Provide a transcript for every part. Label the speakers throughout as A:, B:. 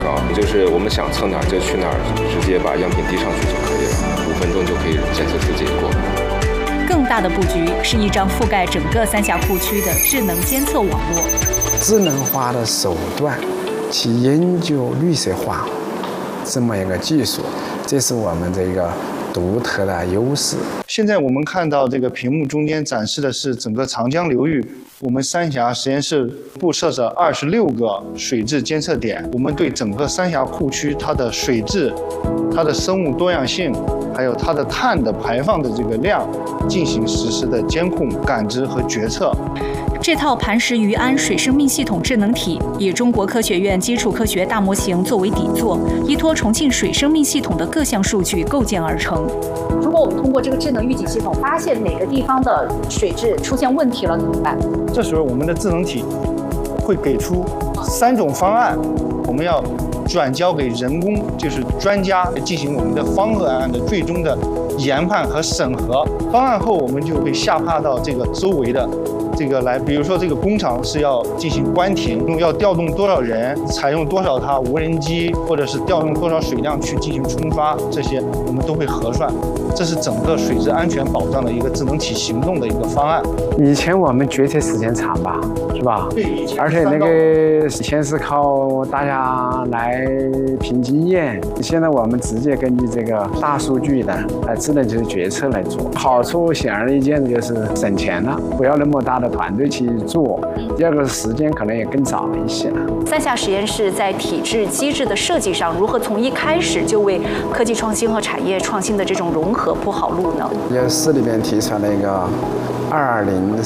A: 就是我们想测哪儿就去哪儿，直接把样品递上去就可以了，5分钟就可以检测出结果。
B: 更大的布局是一张覆盖整个三峡库区的智能监测网络，
C: 智能化的手段去研究绿色化这么一个技术，这是我们这个独特的优势。
D: 现在我们看到这个屏幕中间展示的是整个长江流域，我们三峡实验室布设着26个水质监测点，我们对整个三峡库区它的水质、它的生物多样性，还有它的碳的排放的这个量进行实时的监控、感知和决策。
B: 这套磐石余安水生命系统智能体以中国科学院基础科学大模型作为底座，依托重庆水生命系统的各项数据构建而成。
E: 如果我们通过这个智能预警系统发现哪个地方的水质出现问题了怎么办？
D: 这时候我们的智能体会给出3种方案，我们要转交给人工，就是专家进行我们的方案的最终的研判和审核。方案后，我们就会下发到这个周围的这个来，比如说这个工厂是要进行关停，要调动多少人，采用多少它无人机，或者是调用多少水量去进行冲刷，这些我们都会核算。这是整个水质安全保障的一个智能体行动的一个方案。
C: 以前我们决策时间长吧，是吧？
D: 对，以前
C: 而且那个以前是靠大家来凭经验，现在我们直接根据这个大数据的智能就是决策来做。好处显而易见的就是省钱了，不要那么大的团队去做。第二个时间可能也更早一些了。
E: 三峡实验室在体制机制的设计上，如何从一开始就为科技创新和产业创新的这种融合铺好路呢？
C: 也市里边提出来一个203060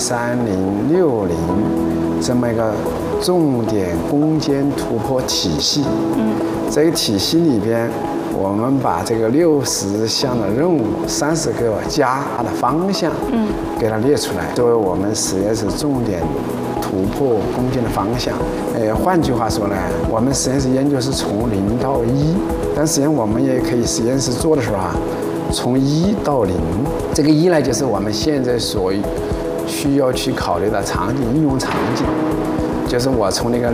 C: 这么一个重点攻坚突破体系。这个体系里边，我们把这个60项的任务、30个加的方向，给它列出来，作为我们实验室重点突破攻坚的方向。换句话说呢，我们实验室研究是从0到1，但实际上我们也可以实验室做的时候从1到0。这个1呢，就是我们现在所需要去考虑的场景应用场景，就是我从那个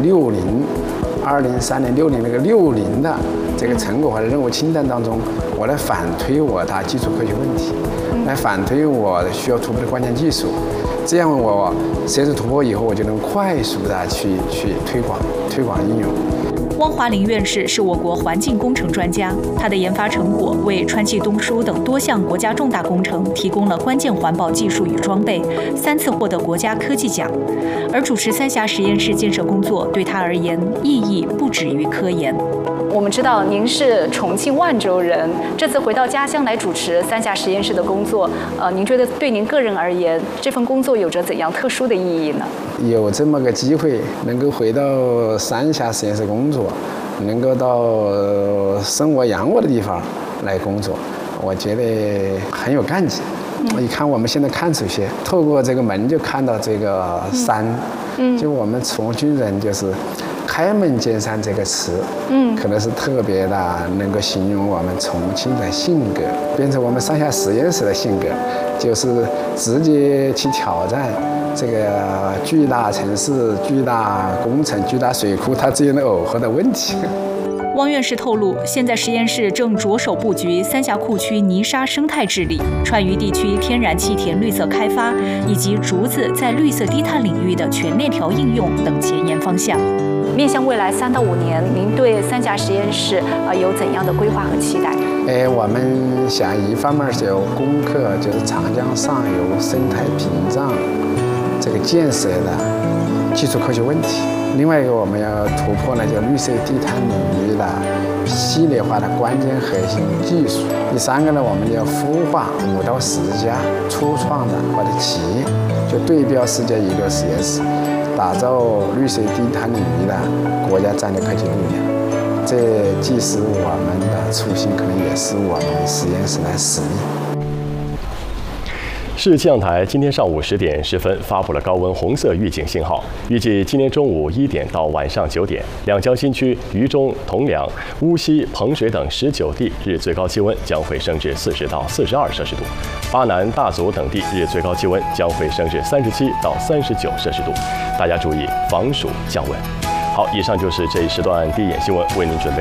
C: 2030、60那个60的这个成果或者任务清单当中，我来反推我的基础科学问题，来反推我需要突破的关键技术，这样我实验室突破以后，我就能快速的去推广应用。
B: 汪华林院士是我国环境工程专家，他的研发成果为川气东输等多项国家重大工程提供了关键环保技术与装备，3次获得国家科技奖。而主持三峡实验室建设工作对他而言意义不止于科研。
E: 我们知道您是重庆万州人，这次回到家乡来主持三峡实验室的工作，您觉得对您个人而言，这份工作有着怎样特殊的意义呢？
C: 有这么个机会，能够回到三峡实验室工作，能够到生我养我的地方来工作，我觉得很有干劲。你看我们现在看出去，透过这个门就看到这个山，就我们重庆人就是开门见山这个词，可能是特别的能够形容我们重庆的性格，变成我们三峡实验室的性格，就是直接去挑战这个巨大城市、巨大工程、巨大水库它之间的耦合的问题。
B: 汪院士透露，现在实验室正着手布局三峡库区泥沙生态治理、川渝地区天然气田绿色开发，以及竹子在绿色低碳领域的全链条应用等前沿方向。
E: 面向未来3到5年，您对三峡实验室有怎样的规划和期待？
C: 我们想一方面是有攻克就是长江上游生态屏障这个建设的基础科学问题，另外一个我们要突破呢，就绿色低碳领域的系列化的关键核心技术。第3个呢，我们要孵化5到10家初创的或者企业，就对标世界1流实验室，打造绿色低碳领域的国家战略科技力量。这既是我们的初心，可能也是我们实验室的使命。
F: 市气象台今天上午10点10分发布了高温红色预警信号，预计今天中午1点到晚上9点，两江新区、渝中、铜梁、乌溪、彭水等19地日最高气温将会升至40到42摄氏度，巴南、大足等地日最高气温将会升至37到39摄氏度，大家注意防暑降温。 好，以上就是这一时段第一眼新闻为您准备。